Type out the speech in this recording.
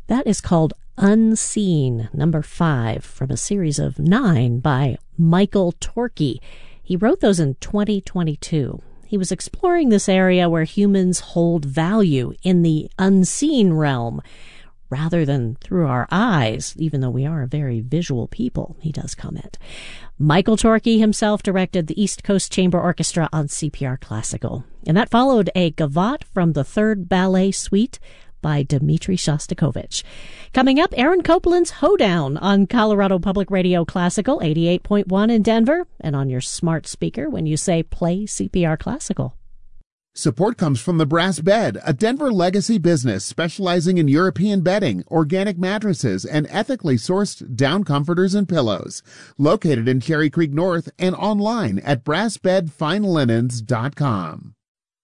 That is called Unseen, number 5, from a series of 9 by Michael Torkey. He wrote those in 2022. He was exploring this area where humans hold value in the unseen realm, rather than through our eyes, even though we are a very visual people, he does comment. Michael Torkey himself directed the East Coast Chamber Orchestra on CPR Classical. And that followed a gavotte from the Third Ballet Suite by Dmitri Shostakovich. Coming up, Aaron Copland's Hoedown on Colorado Public Radio Classical 88.1 in Denver, and on your smart speaker when you say play CPR Classical. Support comes from the Brass Bed, a Denver legacy business specializing in European bedding, organic mattresses, and ethically sourced down comforters and pillows. Located in Cherry Creek North and online at brassbedfinelinens.com.